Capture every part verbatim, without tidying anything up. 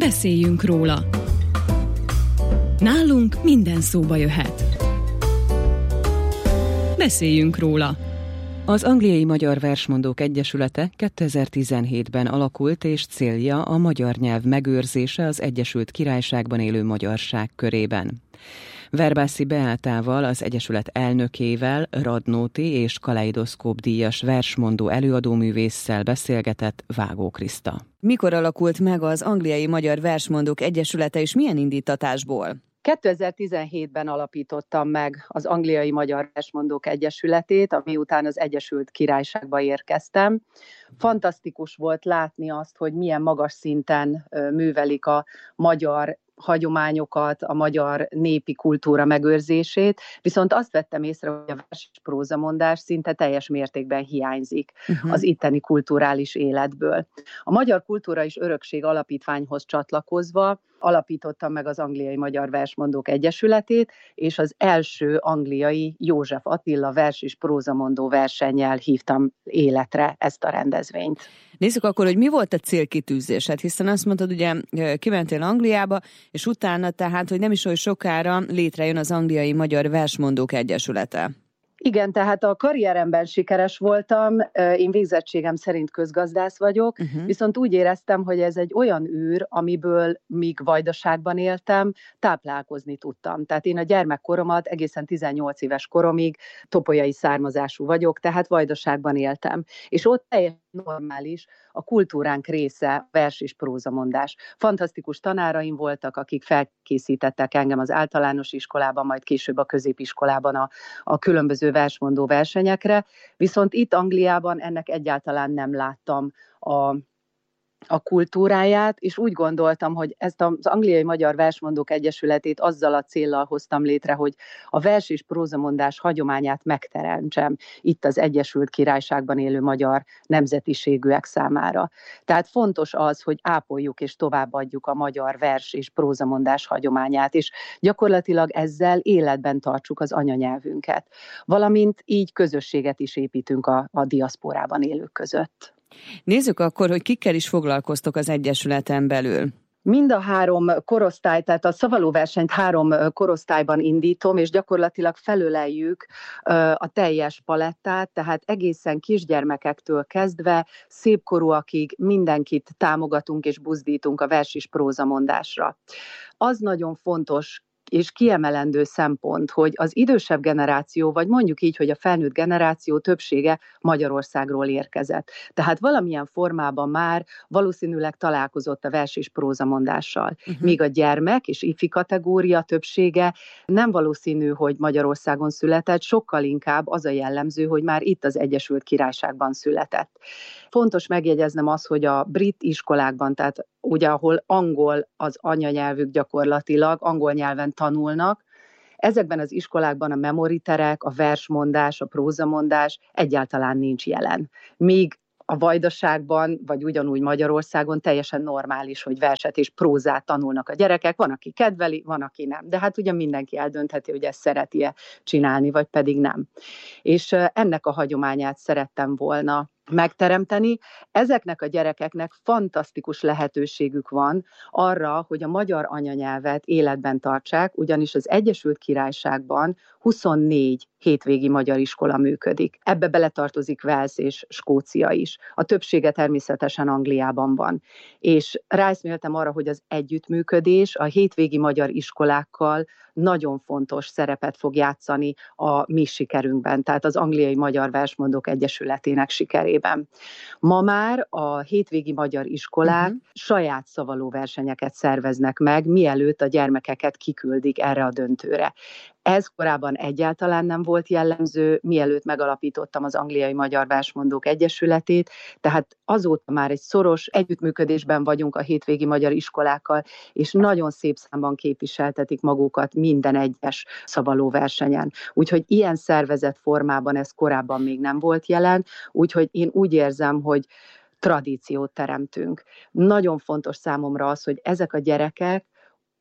Beszéljünk róla. Nálunk minden szóba jöhet. Beszéljünk róla. Az Angliai Magyar Versmondók Egyesülete kétezer-tizenhétben alakult, és célja a magyar nyelv megőrzése az Egyesült Királyságban élő magyarság körében. Verbászi Beátával, az Egyesület elnökével, Radnóti és Kaleidoszkóp díjas versmondó előadóművésszel beszélgetett Vágó Kriszta. Mikor alakult meg az Angliai Magyar Versmondók Egyesülete, és milyen indítatásból? kétezer-tizenhétben alapítottam meg az Angliai Magyar Versmondók Egyesületét, ami után az Egyesült Királyságba érkeztem. Fantasztikus volt látni azt, hogy milyen magas szinten művelik a magyar hagyományokat, a magyar népi kultúra megőrzését, viszont azt vettem észre, hogy a vers és prózamondás szinte teljes mértékben hiányzik uh-huh. az itteni kulturális életből. A Magyar Kultúra és Örökség Alapítványhoz csatlakozva alapítottam meg az Angliai Magyar Versmondók Egyesületét, és az első angliai József Attila vers és prózamondó versennyel hívtam életre ezt a rendezvényt. Nézzük akkor, hogy mi volt a célkitűzésed, hiszen azt mondtad, ugye kimentél Angliába, és utána tehát, hogy nem is olyan sokára létrejön az Angliai Magyar Versmondók Egyesülete. Igen, tehát a karrieremben sikeres voltam, én végzettségem szerint közgazdász vagyok, uh-huh. viszont úgy éreztem, hogy ez egy olyan űr, amiből míg Vajdaságban éltem, táplálkozni tudtam. Tehát én a gyermekkoromat egészen tizennyolc éves koromig topolyai származású vagyok, tehát Vajdaságban éltem. És ott teljesen normális, a kultúránk része a vers és prózamondás. Fantasztikus tanáraim voltak, akik felkészítettek engem az általános iskolában, majd később a középiskolában a, a különböző versmondó versenyekre, viszont itt Angliában ennek egyáltalán nem láttam a a kultúráját, és úgy gondoltam, hogy ezt az Angliai Magyar Versmondók Egyesületét azzal a céllal hoztam létre, hogy a vers és prózamondás hagyományát megteremtsem itt az Egyesült Királyságban élő magyar nemzetiségűek számára. Tehát fontos az, hogy ápoljuk és továbbadjuk a magyar vers és prózamondás hagyományát, és gyakorlatilag ezzel életben tartsuk az anyanyelvünket, valamint így közösséget is építünk a, a diaszporában élők között. Nézzük akkor, hogy kikkel is foglalkoztok az Egyesületen belül. Mind a három korosztály, tehát a szavalóversenyt három korosztályban indítom, és gyakorlatilag felöleljük a teljes palettát, tehát egészen kisgyermekektől kezdve szépkorúakig mindenkit támogatunk és buzdítunk a vers és prózamondásra. Az nagyon fontos és kiemelendő szempont, hogy az idősebb generáció, vagy mondjuk így, hogy a felnőtt generáció többsége Magyarországról érkezett. Tehát valamilyen formában már valószínűleg találkozott a vers és prózamondással. Uh-huh. Míg a gyermek és ifi kategória többsége nem valószínű, hogy Magyarországon született, sokkal inkább az a jellemző, hogy már itt az Egyesült Királyságban született. Fontos megjegyeznem az, hogy a brit iskolákban, tehát ugye ahol angol az anyanyelvük gyakorlatilag, angol nyelven tanulnak, ezekben az iskolákban a memoriterek, a versmondás, a prózamondás egyáltalán nincs jelen. Míg a Vajdaságban, vagy ugyanúgy Magyarországon teljesen normális, hogy verset és prózát tanulnak a gyerekek. Van, aki kedveli, van, aki nem. De hát ugye mindenki eldöntheti, hogy ezt szereti-e csinálni, vagy pedig nem. És ennek a hagyományát szerettem volna megteremteni. Ezeknek a gyerekeknek fantasztikus lehetőségük van arra, hogy a magyar anyanyelvet életben tartsák, ugyanis az Egyesült Királyságban huszonnégy hétvégi magyar iskola működik. Ebbe beletartozik Wales és Skócia is. A többsége természetesen Angliában van. És ráeszméltem arra, hogy az együttműködés a hétvégi magyar iskolákkal nagyon fontos szerepet fog játszani a mi sikerünkben, tehát az Angliai Magyar Versmondók Egyesületének sikerében. Ma már a hétvégi magyar iskolák uh-huh. saját szavalóversenyeket szerveznek meg, mielőtt a gyermekeket kiküldik erre a döntőre. Ez korábban egyáltalán nem volt jellemző, mielőtt megalapítottam az Angliai Magyar Versmondók Egyesületét, tehát azóta már egy szoros együttműködésben vagyunk a hétvégi magyar iskolákkal, és nagyon szép számban képviseltetik magukat minden egyes szavalóversenyen. Úgyhogy ilyen szervezett formában ez korábban még nem volt jelen, úgyhogy én úgy érzem, hogy tradíciót teremtünk. Nagyon fontos számomra az, hogy ezek a gyerekek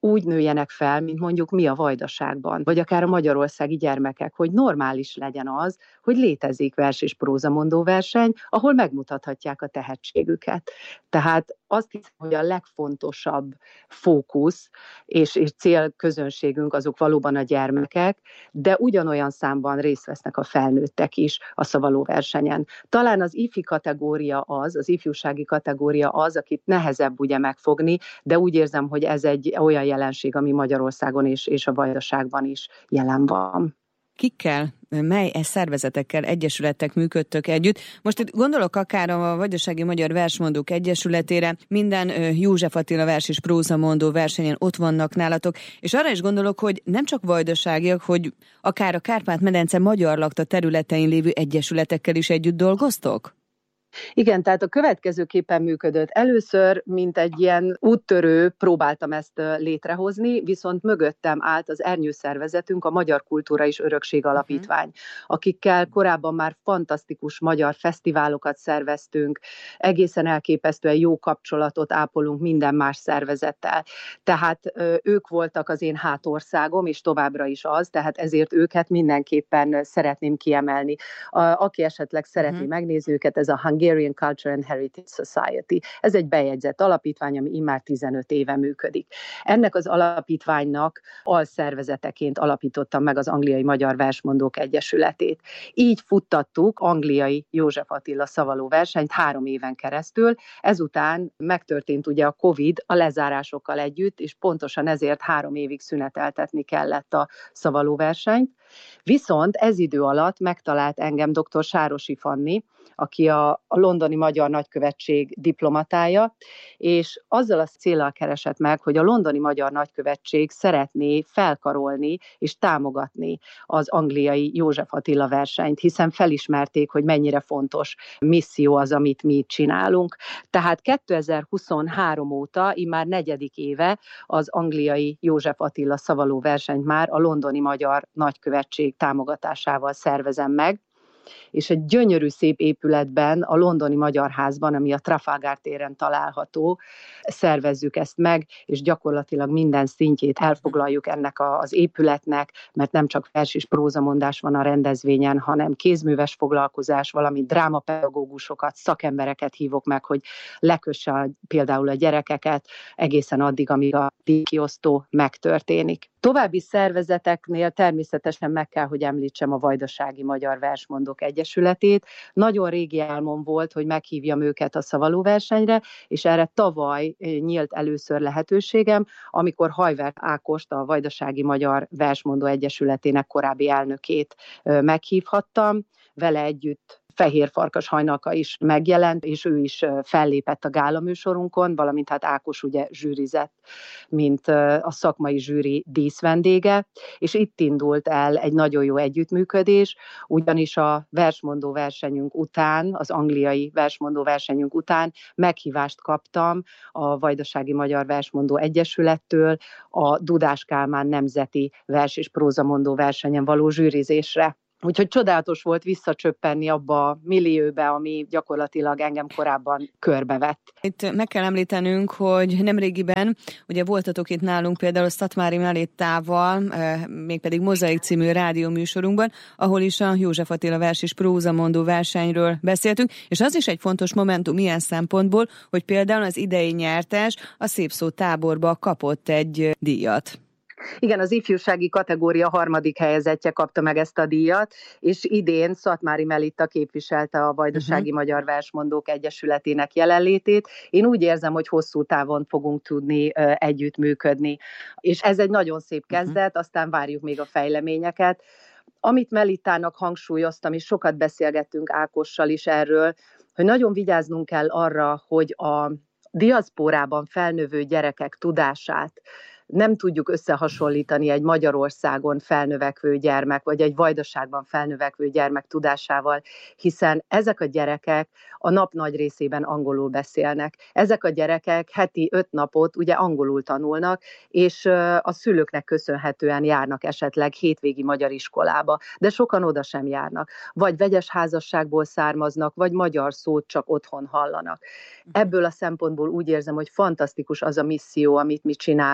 úgy nőjenek fel, mint mondjuk mi a Vajdaságban, vagy akár a magyarországi gyermekek, hogy normális legyen az, hogy létezik vers- és prózamondó verseny, ahol megmutathatják a tehetségüket. Tehát azt hiszem, hogy a legfontosabb fókusz és, és célközönségünk azok valóban a gyermekek, de ugyanolyan számban részt vesznek a felnőttek is a szavaló versenyen. Talán az ifi kategória az, az ifjúsági kategória az, akit nehezebb ugye megfogni, de úgy érzem, hogy ez egy olyan jelenség, ami Magyarországon és, és a Vajdaságban is jelen van. Kikkel, mely szervezetekkel, egyesületek működtök együtt? Most itt gondolok akár a Vajdasági Magyar Versmondók Egyesületére, minden József Attila vers és prózamondó versenyen ott vannak nálatok, és arra is gondolok, hogy nem csak vajdaságiak, hogy akár a Kárpát-medence magyar lakta területein lévő egyesületekkel is együtt dolgoztok? Igen, tehát a következőképpen működött. Először, mint egy ilyen úttörő próbáltam ezt létrehozni, viszont mögöttem állt az ernyőszervezetünk, a Magyar Kultúra és Örökség Alapítvány, uh-huh. akikkel korábban már fantasztikus magyar fesztiválokat szerveztünk, egészen elképesztően jó kapcsolatot ápolunk minden más szervezettel. Tehát ők voltak az én hátországom, és továbbra is az, tehát ezért őket mindenképpen szeretném kiemelni. A, aki esetleg szeretné uh-huh. megnézni őket, ez a Hungarian Culture and Heritage Society. Ez egy bejegyzett alapítvány, ami immár tizenöt éve működik. Ennek az alapítványnak alszervezeteként alapítottam meg az Angliai Magyar Versmondók Egyesületét. Így futtattuk angliai József Attila szavaló versenyt három éven keresztül. Ezután megtörtént ugye a Covid a lezárásokkal együtt, és pontosan ezért három évig szüneteltetni kellett a szavaló versenyt. Viszont ez idő alatt megtalált engem dr. Sárosi Fanni, aki a, a londoni magyar nagykövetség diplomatája, és azzal a céllal keresett meg, hogy a londoni magyar nagykövetség szeretné felkarolni és támogatni az angliai József Attila versenyt, hiszen felismerték, hogy mennyire fontos misszió az, amit mi csinálunk. Tehát kétezer-huszonhárom óta, immár negyedik éve az angliai József Attila szavaló versenyt már a londoni magyar nagykövetség támogatásával szervezem meg, és egy gyönyörű szép épületben, a londoni Magyar Házban, ami a Trafalgar téren található, szervezzük ezt meg, és gyakorlatilag minden szintjét elfoglaljuk ennek az épületnek, mert nem csak vers és prózamondás van a rendezvényen, hanem kézműves foglalkozás, valamint drámapedagógusokat, szakembereket hívok meg, hogy lekösse a, például a gyerekeket egészen addig, amíg a díjkiosztó megtörténik. További szervezeteknél természetesen meg kell, hogy említsem a Vajdasági Magyar Versmondók Egyesületét. Nagyon régi álmom volt, hogy meghívjam őket a szavaló versenyre, és erre tavaly nyílt először lehetőségem, amikor Hajvert Ákost, a Vajdasági Magyar Versmondó Egyesületének korábbi elnökét meghívhattam. Vele együtt Fehér Farkas Hajnalka is megjelent, és ő is fellépett a gálaműsorunkon, valamint hát Ákos ugye zsűrizett, mint a szakmai zsűri díszvendége, és itt indult el egy nagyon jó együttműködés, ugyanis a versmondó versenyünk után, az angliai versmondó versenyünk után meghívást kaptam a Vajdasági Magyar Versmondó Egyesülettől a Dudás Kálmán Nemzeti Vers- és Prózamondó versenyen való zsűrizésre. Úgyhogy csodálatos volt visszacsöppenni abba a millióbe, ami gyakorlatilag engem korábban körbevett. Itt meg kell említenünk, hogy nemrégiben ugye voltatok itt nálunk például Szatmári Meléttával, mégpedig Mozaik című rádióműsorunkban, ahol is a József Attila vers és prózamondó versenyről beszéltünk, és az is egy fontos momentum ilyen szempontból, hogy például az idei nyertes a Szép Szó táborba kapott egy díjat. Igen, az ifjúsági kategória harmadik helyezettje kapta meg ezt a díjat, és idén Szatmári Melitta képviselte a Vajdasági uh-huh. Magyar Versmondók Egyesületének jelenlétét. Én úgy érzem, hogy hosszú távon fogunk tudni uh, együttműködni. És ez egy nagyon szép kezdet, uh-huh. aztán várjuk még a fejleményeket. Amit Melittának hangsúlyoztam, és sokat beszélgettünk Ákossal is erről, hogy nagyon vigyáznunk kell arra, hogy a diaszpórában felnövő gyerekek tudását nem tudjuk összehasonlítani egy Magyarországon felnövekvő gyermek, vagy egy Vajdaságban felnövekvő gyermek tudásával, hiszen ezek a gyerekek a nap nagy részében angolul beszélnek. Ezek a gyerekek heti öt napot ugye angolul tanulnak, és a szülőknek köszönhetően járnak esetleg hétvégi magyar iskolába, de sokan oda sem járnak. Vagy vegyes házasságból származnak, vagy magyar szót csak otthon hallanak. Ebből a szempontból úgy érzem, hogy fantasztikus az a misszió, amit mi csinálunk,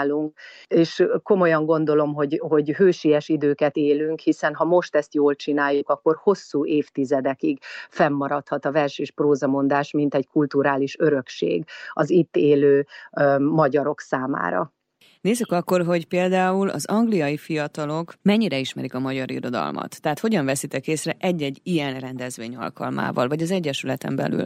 és komolyan gondolom, hogy, hogy hősies időket élünk, hiszen ha most ezt jól csináljuk, akkor hosszú évtizedekig fennmaradhat a vers és prózamondás, mint egy kulturális örökség az itt élő ö, magyarok számára. Nézzük akkor, hogy például az angliai fiatalok mennyire ismerik a magyar irodalmat. Tehát hogyan veszitek észre egy-egy ilyen rendezvény alkalmával, vagy az Egyesületen belül?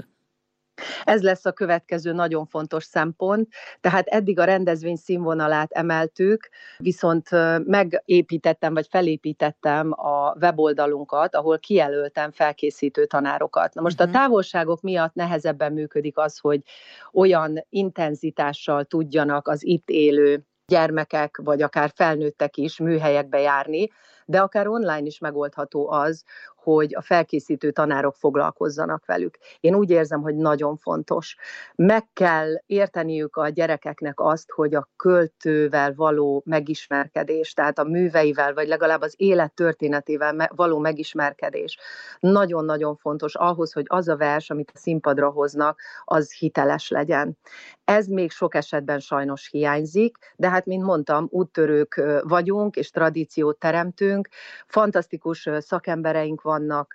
Ez lesz a következő nagyon fontos szempont, tehát eddig a rendezvény színvonalát emeltük, viszont megépítettem, vagy felépítettem a weboldalunkat, ahol kijelöltem felkészítő tanárokat. Na most uh-huh. a távolságok miatt nehezebben működik az, hogy olyan intenzitással tudjanak az itt élő gyermekek, vagy akár felnőttek is műhelyekbe járni, de akár online is megoldható az, hogy a felkészítő tanárok foglalkozzanak velük. Én úgy érzem, hogy nagyon fontos. Meg kell érteniük a gyerekeknek azt, hogy a költővel való megismerkedés, tehát a műveivel, vagy legalább az élet történetével való megismerkedés nagyon-nagyon fontos ahhoz, hogy az a vers, amit a színpadra hoznak, az hiteles legyen. Ez még sok esetben sajnos hiányzik, de hát, mint mondtam, úttörők vagyunk, és tradíciót teremtünk. Fantasztikus szakembereink vannak,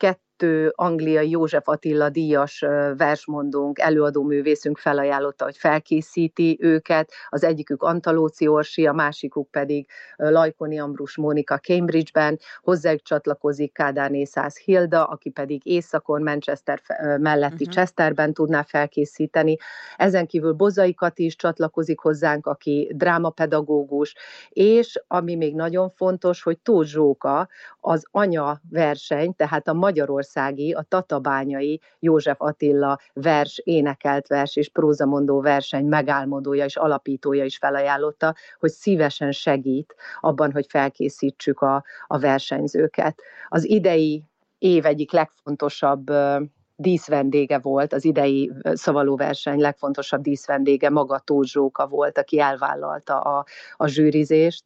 kettő angliai József Attila díjas versmondónk, előadóművészünk felajánlotta, hogy felkészíti őket, az egyikük Antalóci Orsi, a másikuk pedig Lajkoni Ambrus Mónika Cambridge-ben, hozzájuk csatlakozik Kádárné Szász Hilda, aki pedig északon, Manchester melletti uh-huh. Chesterben tudná felkészíteni. Ezen kívül Bozai Kati is csatlakozik hozzánk, aki drámapedagógus, és ami még nagyon fontos, hogy Tóth Zsóka az anya verseny, tehát a magyarországi, a tatabányai József Attila vers, énekelt vers és prózamondó verseny megálmodója és alapítója is felajánlotta, hogy szívesen segít abban, hogy felkészítsük a, a versenyzőket. Az idei év egyik legfontosabb díszvendége volt, az idei szavalóverseny legfontosabb díszvendége maga Tóth Zsóka volt, aki elvállalta a, a zsűrizést,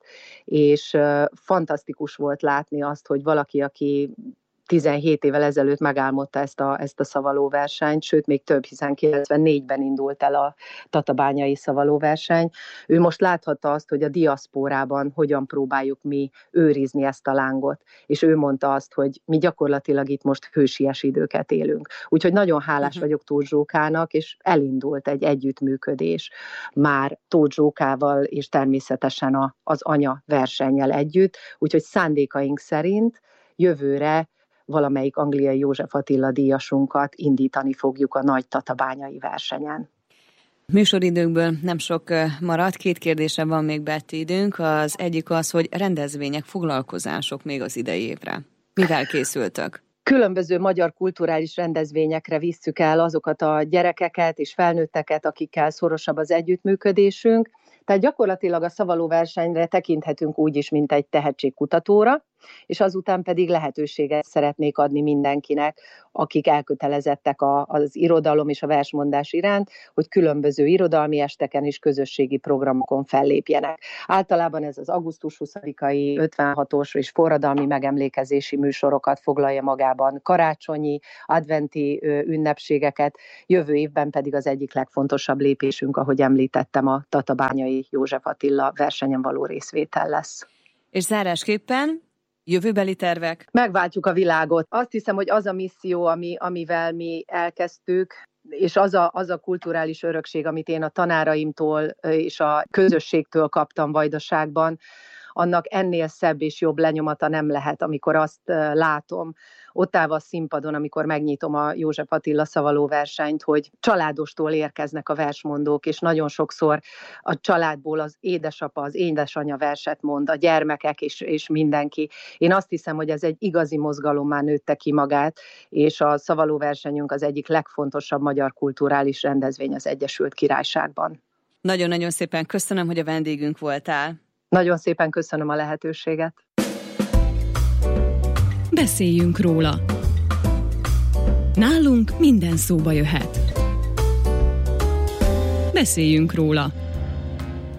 és fantasztikus volt látni azt, hogy valaki, aki tizenhét évvel ezelőtt megálmodta ezt a, ezt a szavalóversenyt, sőt még több, hiszen kilencvennégyben indult el a tatabányai szavalóverseny. Ő most láthatta azt, hogy a diaszpórában hogyan próbáljuk mi őrizni ezt a lángot, és ő mondta azt, hogy mi gyakorlatilag itt most hősies időket élünk. Úgyhogy nagyon hálás uh-huh. vagyok Tóth Zsókának, és elindult egy együttműködés már Tóth Zsókával, és természetesen a, az anya versennyel együtt, úgyhogy szándékaink szerint jövőre valamelyik angliai József Attila díjasunkat indítani fogjuk a nagy tatabányai versenyen. Műsoridőnkből nem sok maradt, két kérdésre van még Betty időnk. Az egyik az, hogy rendezvények, foglalkozások még az idei évre. Mivel készültök? Különböző magyar kulturális rendezvényekre visszük el azokat a gyerekeket és felnőtteket, akikkel szorosabb az együttműködésünk. Tehát gyakorlatilag a szavalóversenyre tekinthetünk úgy is, mint egy tehetségkutatóra, és azután pedig lehetőséget szeretnék adni mindenkinek, akik elkötelezettek a, az irodalom és a versmondás iránt, hogy különböző irodalmi esteken és közösségi programokon fellépjenek. Általában ez az augusztus huszadikai ötvenhatos és forradalmi megemlékezési műsorokat foglalja magában, karácsonyi, adventi ünnepségeket, jövő évben pedig az egyik legfontosabb lépésünk, ahogy említettem, a tatabányai József Attila versenyen való részvétel lesz. És zárásképpen jövőbeli tervek? Megváltjuk a világot. Azt hiszem, hogy az a misszió, ami, amivel mi elkezdtük, és az a, az a kulturális örökség, amit én a tanáraimtól és a közösségtől kaptam Vajdaságban, annak ennél szebb és jobb lenyomata nem lehet, amikor azt látom, ott állva a színpadon, amikor megnyitom a József Attila szavalóversenyt, hogy családostól érkeznek a versmondók, és nagyon sokszor a családból az édesapa, az édesanya verset mond, a gyermekek és, és mindenki. Én azt hiszem, hogy ez egy igazi mozgalommá nőtte ki magát, és a szavalóversenyünk az egyik legfontosabb magyar kulturális rendezvény az Egyesült Királyságban. Nagyon-nagyon szépen köszönöm, hogy a vendégünk voltál. Nagyon szépen köszönöm a lehetőséget. Beszéljünk róla. Nálunk minden szóba jöhet. Beszéljünk róla.